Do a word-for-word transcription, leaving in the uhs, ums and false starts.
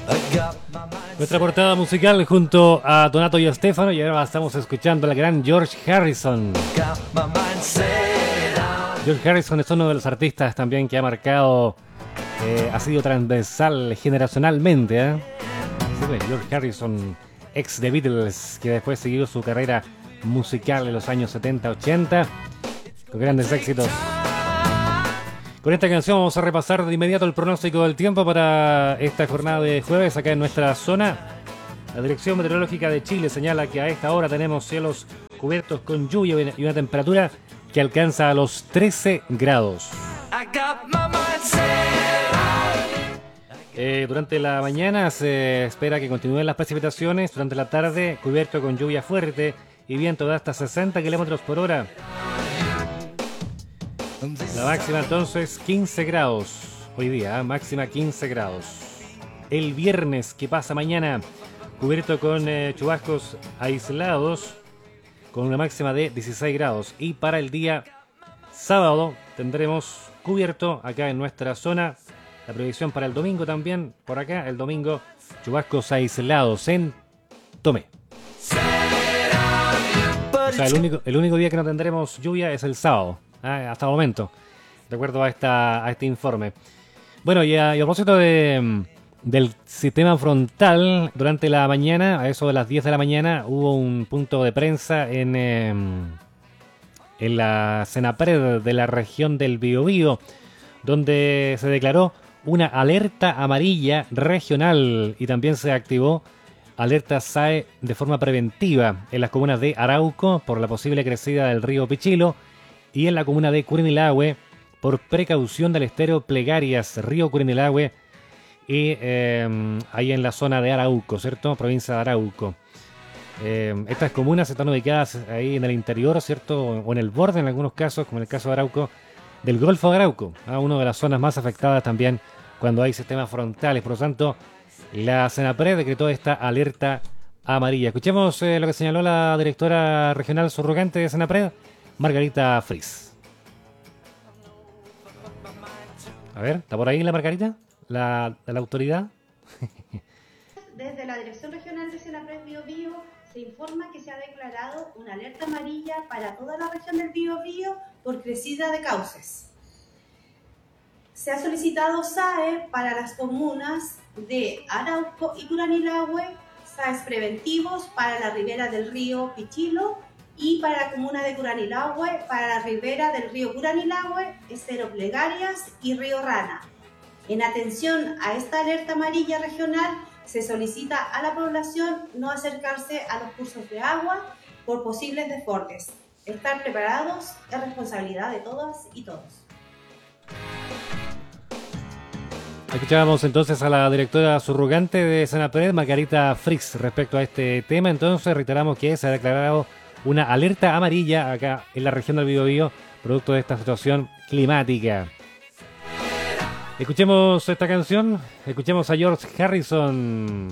Nuestra portada musical junto a Donato y Estefano, y ahora estamos escuchando al gran George Harrison. George Harrison es uno de los artistas también que ha marcado, eh, ha sido transversal generacionalmente, ¿eh? Sí, pues, George Harrison, ex The Beatles, que después siguió su carrera musical en los años setenta, ochenta, con grandes éxitos. Con esta canción vamos a repasar de inmediato el pronóstico del tiempo para esta jornada de jueves acá en nuestra zona. La Dirección Meteorológica de Chile señala que a esta hora tenemos cielos cubiertos con lluvia y una temperatura que alcanza a los trece grados. Eh, durante la mañana se espera que continúen las precipitaciones. Durante la tarde, cubierto con lluvia fuerte y viento de hasta sesenta kilómetros por hora. La máxima entonces quince grados hoy día, ¿eh? Máxima quince grados. El viernes que pasa mañana, cubierto con eh, chubascos aislados, con una máxima de dieciséis grados. Y para el día sábado tendremos cubierto acá en nuestra zona. La previsión para el domingo también, por acá, el domingo, chubascos aislados en Tomé. O sea, el único, el único día que no tendremos lluvia es el sábado. Ah, hasta el momento, de acuerdo a, esta, a este informe. Bueno, y a, y a propósito de, del sistema frontal, durante la mañana, a eso de las diez de la mañana, hubo un punto de prensa en, eh, en la Senapred de la región del Biobío, donde se declaró una alerta amarilla regional y también se activó alerta S A E de forma preventiva en las comunas de Arauco por la posible crecida del río Pichilo, y en la comuna de Curinilahue por precaución del estero Plegarias, río Curinilahue, y eh, ahí en la zona de Arauco, ¿cierto? Provincia de Arauco. Eh, estas comunas están ubicadas ahí en el interior, ¿cierto? O en el borde en algunos casos, como en el caso de Arauco, del Golfo de Arauco, ¿eh? Una de las zonas más afectadas también cuando hay sistemas frontales. Por lo tanto, la Senapred decretó esta alerta amarilla. Escuchemos eh, lo que señaló la directora regional subrogante de Senapred, Margarita Fris. A ver, ¿está por ahí la Margarita? ¿La, la autoridad? Desde la Dirección Regional de Senapred Biobío se informa que se ha declarado una alerta amarilla para toda la región del Biobío por crecida de cauces. Se ha solicitado S A E para las comunas de Arauco y Curanilahue, S A Es preventivos para la ribera del río Pichilo, y para la comuna de Curanilahue, para la ribera del río Curanilahue, estero Plegarias y río Rana. En atención a esta alerta amarilla regional, se solicita a la población no acercarse a los cursos de agua por posibles desbordes. Estar preparados es responsabilidad de todas y todos. Escuchábamos entonces a la directora subrogante de Senapred, Margarita Fris, respecto a este tema. Entonces reiteramos que se ha declarado una alerta amarilla acá en la región del Biobío, producto de esta situación climática. Escuchemos esta canción, escuchemos a George Harrison.